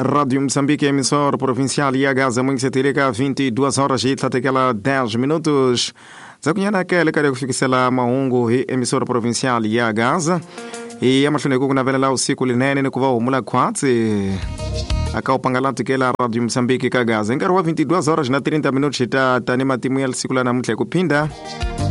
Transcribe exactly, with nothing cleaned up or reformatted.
Rádio Moçambique, emissora provincial e a Gaza, muito se vinte e duas horas e aquela dez minutos. Zakunyana aquele que kufikisela maungu hi emissora provincial e a Gaza. E a machine kuna vela la usiku linene ni kuva umula kwatsi. Aka upangalatu kela Rádio Moçambique ka Gaza. Ingawa vinte e duas horas na trinta minutos ita tanima timu ya siku la na mtle kupinda.